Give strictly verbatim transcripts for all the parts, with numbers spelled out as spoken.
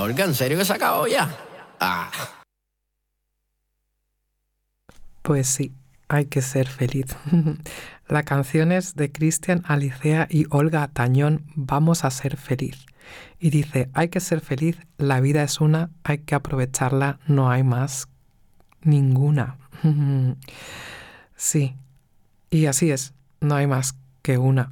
Olga, ¿en serio que se acabó ya? Ah. Pues sí, hay que ser feliz. La canción es de Cristian Alicea y Olga Tañón, Vamos a ser feliz. Y dice, hay que ser feliz, la vida es una, hay que aprovecharla, no hay más ninguna. Sí, y así es, no hay más que una.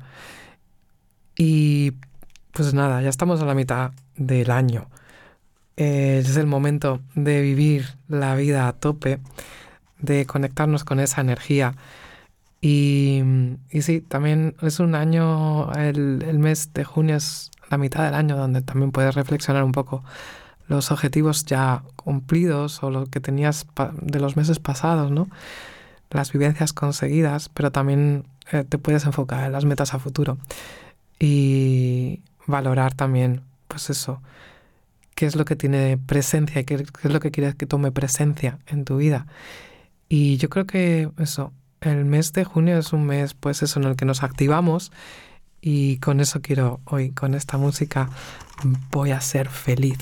Y pues nada, ya estamos a la mitad del año. Eh, es el momento de vivir la vida a tope, de conectarnos con esa energía. Y, y sí, también es un año, el, el mes de junio es la mitad del año donde también puedes reflexionar un poco los objetivos ya cumplidos o lo que tenías pa- de los meses pasados, ¿no? Las vivencias conseguidas, pero también eh, te puedes enfocar en las metas a futuro y valorar también, pues eso, qué es lo que tiene presencia y qué, qué es lo que quieres que tome presencia en tu vida. Y yo creo que eso, el mes de junio es un mes, pues eso, en el que nos activamos y con eso quiero hoy, con esta música, voy a ser feliz.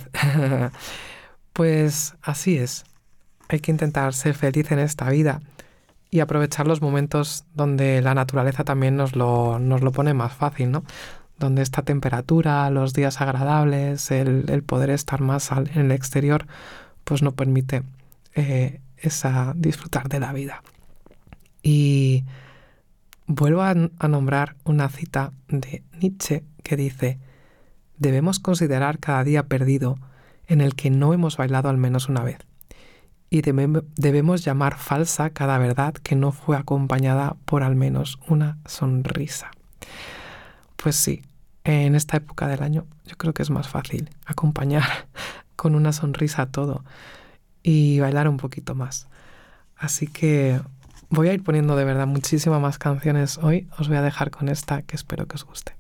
Pues así es, hay que intentar ser feliz en esta vida y aprovechar los momentos donde la naturaleza también nos lo, nos lo pone más fácil, ¿no? Donde esta temperatura, los días agradables, el, el poder estar más al- en el exterior, pues nos permite eh, esa disfrutar de la vida. Y vuelvo a, a nombrar una cita de Nietzsche que dice, debemos considerar cada día perdido en el que no hemos bailado al menos una vez. Y debe- debemos llamar falsa cada verdad que no fue acompañada por al menos una sonrisa. Pues sí, en esta época del año yo creo que es más fácil acompañar con una sonrisa todo y bailar un poquito más. Así que voy a ir poniendo de verdad muchísimas más canciones hoy. Os voy a dejar con esta que espero que os guste.